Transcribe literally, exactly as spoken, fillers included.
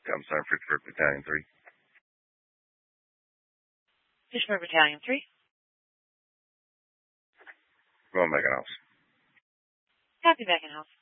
I'm sorry, Fitchburg Battalion three. Fitchburg Battalion three. Going back in house. Copy, back in house.